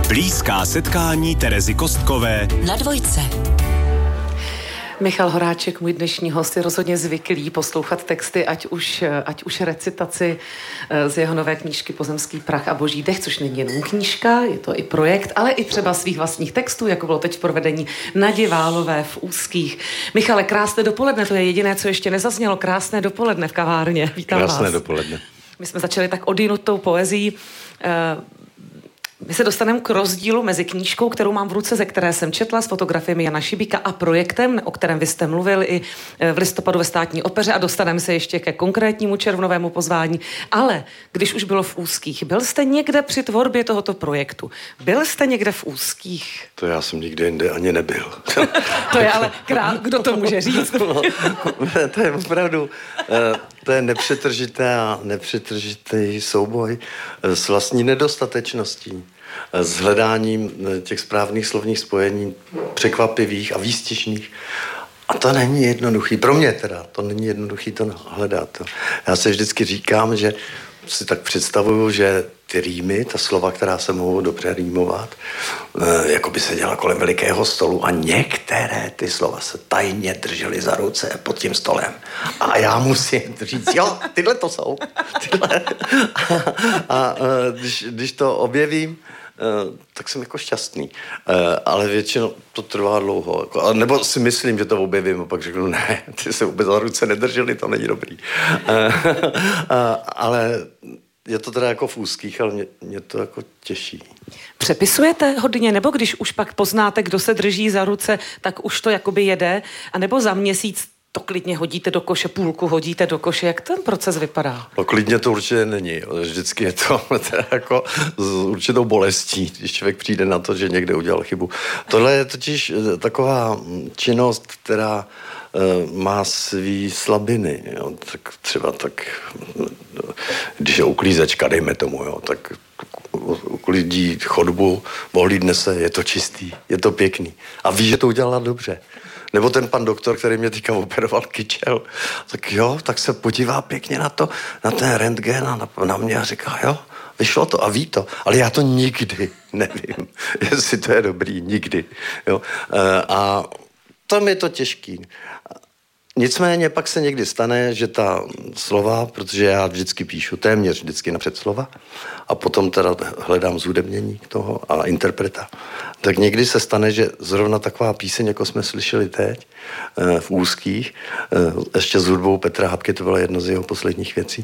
Blízká setkání Terezy Kostkové na Dvojce. Michal Horáček, můj dnešní host, je rozhodně zvyklý poslouchat texty, ať už recitaci z jeho nové knížky Pozemský prach a boží dech, což není jenom knížka, je to i projekt, ale i třeba svých vlastních textů, jako bylo teď v provedení Nadě Válové v Úzkých. Michale, krásné dopoledne, to je jediné, co ještě nezaznělo. Krásné dopoledne v kavárně. Vítám vás. Krásné dopoledne. My jsme začali tak odjinutou poezií. My se dostaneme k rozdílu mezi knížkou, kterou mám v ruce, ze které jsem četla, s fotografiemi Jana Šibíka a projektem, o kterém vy jste mluvil i v listopadu ve Státní opeře, a dostaneme se ještě ke konkrétnímu červnovému pozvání. Ale když už bylo v Úzkých, byl jste někde při tvorbě tohoto projektu? Byl jste někde v Úzkých? To já jsem nikde jinde ani nebyl. To je ale kdo to může říct? To je opravdu... To je nepřetržitý souboj s vlastní nedostatečností, s hledáním těch správných slovních spojení, překvapivých a výstižných. A to není jednoduchý, pro mě teda, to není jednoduchý to hledat. Já se vždycky říkám, že si tak představuju, že ty rýmy, ta slova, která se mohou dobře rýmovat, jako by se dělala kolem velikého stolu a některé ty slova se tajně držely za ruce pod tím stolem. A já musím říct, jo, tyhle to jsou. Tyhle. A když to objevím, tak jsem jako šťastný. Ale většinou to trvá dlouho. Nebo si myslím, že to objevím a pak řeknu, ne, ty se vůbec za ruce nedrželi, to není dobrý. Ale je to teda jako v Úzkých, ale mě to jako těší. Přepisujete hodně, nebo když už pak poznáte, kdo se drží za ruce, tak už to jakoby jede, anebo za měsíc to klidně hodíte do koše, půlku hodíte do koše, jak ten proces vypadá? No klidně to určitě není. Vždycky je to jako s určitou bolestí, když člověk přijde na to, že někde udělal chybu. Tohle je totiž taková činnost, která má svý slabiny. Jo. Tak třeba když je uklízečka, dejme tomu, jo, tak uklidí chodbu, ohlídne se, je to čistý, je to pěkný. A ví, že to udělala dobře. Nebo ten pan doktor, který mě teďka operoval kyčel, tak jo, tak se podívá pěkně na to, na ten rentgen a na mě a říká, jo, vyšlo to a ví to, ale já to nikdy nevím, jestli to je dobrý, nikdy. Jo. A tam je to těžký. Nicméně pak se někdy stane, že ta slova, protože já vždycky píšu téměř vždycky napřed slova a potom teda hledám zhudebnění toho a interpreta, tak někdy se stane, že zrovna taková píseň, jako jsme slyšeli teď v Úzkých, ještě s hudbou Petra Habky, to byla jedna z jeho posledních věcí,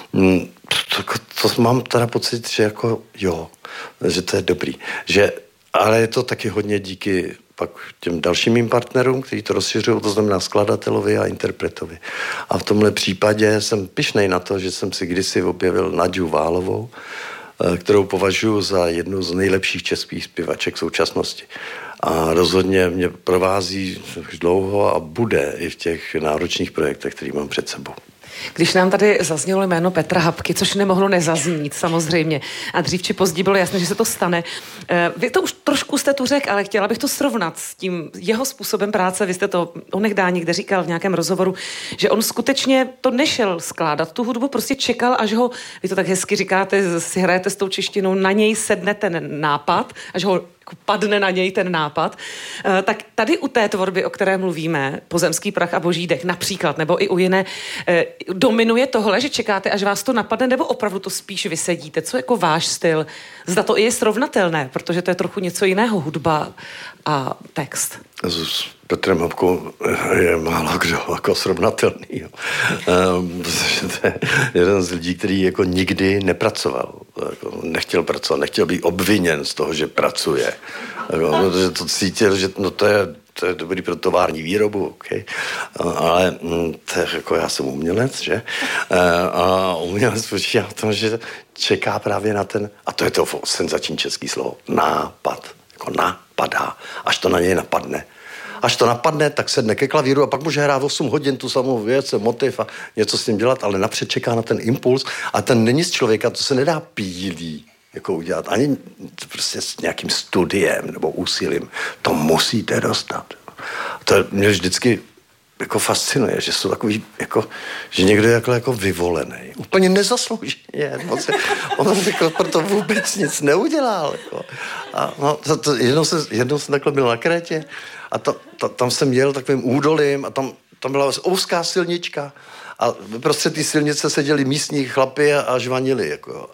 to mám teda pocit, že jako jo, že to je dobrý. Ale je to taky hodně díky pak těm dalším mým partnerům, kteří to rozšiřují, to znamená skladatelovi a interpretovi. A v tomhle případě jsem pyšnej na to, že jsem si kdysi objevil Naďu Válovou, kterou považuji za jednu z nejlepších českých zpěvaček v současnosti. A rozhodně mě provází už dlouho a bude i v těch náročných projektech, které mám před sebou. Když nám tady zaznělo jméno Petra Habky, což nemohlo nezaznít samozřejmě, a dřív či později bylo jasné, že se to stane. Vy to už trošku jste tu řekl, ale chtěla bych to srovnat s tím jeho způsobem práce. Vy jste to onehdy někde říkal v nějakém rozhovoru, že on skutečně to nešel skládat, tu hudbu prostě čekal, až ho, vy to tak hezky říkáte, si hrajete s tou češtinou, na něj sedne ten nápad, až ho padne na něj ten nápad. Tak tady u té tvorby, o které mluvíme, Pozemský prach a boží dech například, nebo i u jiné, dominuje tohle, že čekáte, až vás to napadne, nebo opravdu to spíš vysedíte? Co jako váš styl? Zda to i je srovnatelné, protože to je trochu něco jiného, hudba a text. S Petrem Habkou je málo kdo jako srovnatelný. Jo. To je jeden z lidí, který jako nikdy nepracoval. Jako nechtěl pracovat, nechtěl být obviněn z toho, že pracuje. Jako, protože to cítil, že no to je dobrý pro tovární výrobu, okay. Ale to je, jako já jsem umělec, že? A umělec počítá v tom, že čeká právě na ten, a to je to senzační český slovo, nápad. Jako napadá, až to na něj napadne. Až to napadne, tak sedne ke klavíru a pak může hrát 8 hodin tu samou věc, motiv a něco s tím dělat, ale napřed čeká na ten impuls a ten není z člověka, to se nedá pílí jako udělat, ani prostě s nějakým studiem nebo úsilím. To musíte dostat. To mě vždycky jako fascinuje, že jsou takový, jako, že někdo je jako vyvolený. Úplně nezaslouženě. On jako proto vůbec nic neudělal. Jako. A no, jednou jsem takhle byl na Krétě a tam jsem jel takovým údolím a tam byla úzká silnička a prostě ty silnice seděli místní chlapi a žvanili. Jako.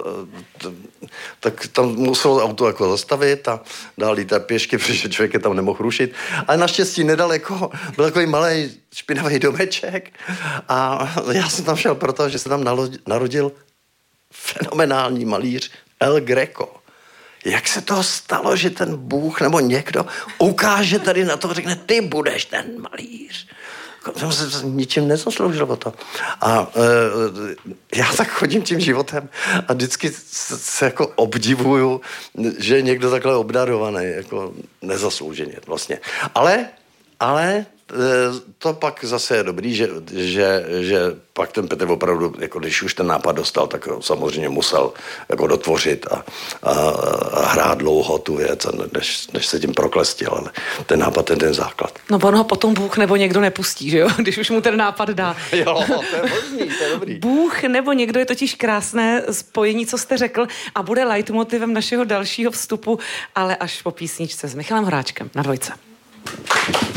Tak tam muselo auto jako zastavit a dál jít pěšky, protože člověk je tam nemohl rušit. Ale naštěstí nedaleko byl takový malý špinavý domeček a já jsem tam šel proto, že se tam narodil fenomenální malíř El Greco. Jak se to stalo, že ten Bůh nebo někdo ukáže tady na to a řekne, ty budeš ten malíř. Jsem se ničím nezasloužil o to. A já tak chodím tím životem a vždycky se jako obdivuju, že je někdo takhle obdarovaný, jako nezaslouženě vlastně. Ale to pak zase je dobrý, že pak ten Petr opravdu, jako když už ten nápad dostal, tak samozřejmě musel jako dotvořit a hrát dlouho tu věc, než se tím proklestil, ale ten nápad je ten základ. No on ho potom Bůh nebo někdo nepustí, že jo? Když už mu ten nápad dá. Jo, to je možný, to je dobrý. Bůh nebo někdo je totiž krásné spojení, co jste řekl, a bude leitmotivem našeho dalšího vstupu, ale až po písničce s Michalem Horáčkem na Dvojce.